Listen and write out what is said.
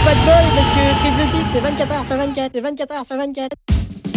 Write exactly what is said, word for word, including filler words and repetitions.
pas de bol parce que triple six c'est vingt-quatre heures sur vingt-quatre, c'est vingt-quatre heures sur vingt-quatre.